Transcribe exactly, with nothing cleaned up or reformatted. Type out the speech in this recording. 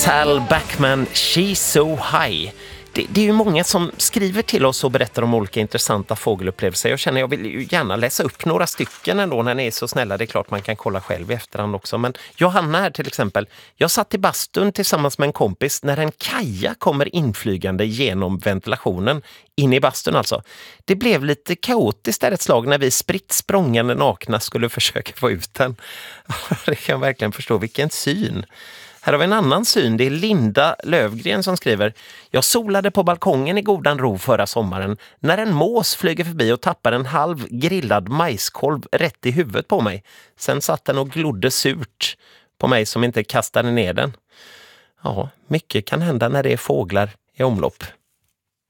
Tal Bachman, She's So High. Det, det är ju många som skriver till oss och berättar om olika intressanta fågelupplevelser. Jag känner jag vill ju gärna läsa upp några stycken ändå när ni är så snälla. Det är klart man kan kolla själv i efterhand också. Men Johanna här till exempel. Jag satt i bastun tillsammans med en kompis när en kaja kommer inflygande genom ventilationen. In i bastun alltså. Det blev lite kaotiskt där ett slag när vi spritt språngande nakna skulle försöka få ut den. Det kan jag verkligen förstå. Vilken syn. Här har vi en annan syn. Det är Linda Lövgren som skriver: Jag solade på balkongen i godan ro förra sommaren när en mås flyger förbi och tappar en halv grillad majskolv rätt i huvudet på mig. Sen satt den och glodde surt på mig som inte kastade ner den. Ja, mycket kan hända när det är fåglar i omlopp.